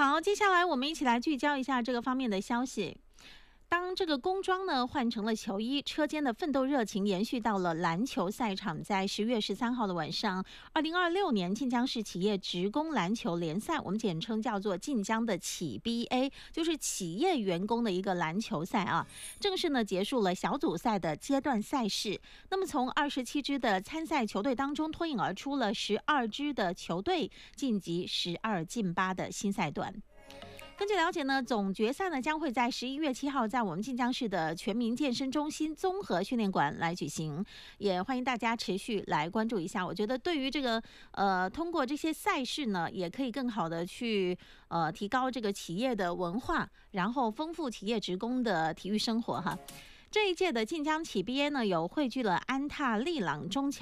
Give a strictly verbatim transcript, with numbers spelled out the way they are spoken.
好，接下来我们一起来聚焦一下这个方面的消息。当这个工装呢换成了球衣，车间的奋斗热情延续到了篮球赛场。在十月十三号的晚上，二零二六年晋江市企业职工篮球联赛，我们简称叫做晋江的企 B A， 就是企业员工的一个篮球赛啊，正式呢结束了小组赛的阶段赛事。那么从二十七支的参赛球队当中脱颖而出了十二支的球队，晋级十二进八的新赛段。根据了解呢，总决赛呢将会在十一月七号在我们晋江市的全民健身中心综合训练馆来举行，也欢迎大家持续来关注一下。我觉得对于这个呃，通过这些赛事呢，也可以更好的去呃提高这个企业的文化，然后丰富企业职工的体育生活哈。这一届的晋江企 B A 呢，有汇聚了安踏、利朗、中强。